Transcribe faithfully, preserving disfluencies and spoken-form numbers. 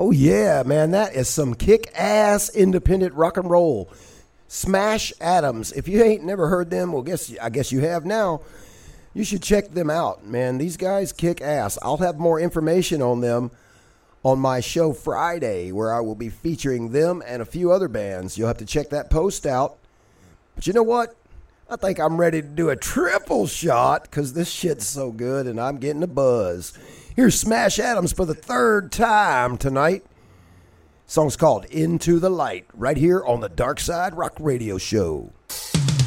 Oh, yeah, man, that is some kick-ass independent rock and roll. Smash Adams. If you ain't never heard them, well, guess I guess you have now. You should check them out, man. These guys kick ass. I'll have more information on them on my show Friday, where I will be featuring them and a few other bands. You'll have to check that post out. But you know what? I think I'm ready to do a triple shot because this shit's so good and I'm getting a buzz. Here's Smash Adams for the third time tonight. Song's called Into the Light, right here on the Dark Side Rock Radio Show.